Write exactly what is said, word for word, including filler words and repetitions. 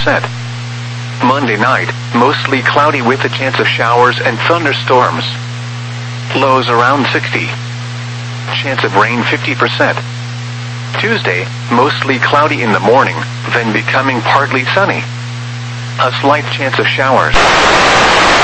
percent. Monday night, mostly cloudy with a chance of showers and thunderstorms. Lows around sixty. Chance of rain fifty percent. Tuesday, mostly cloudy in the morning, then becoming partly sunny. A slight chance of showers.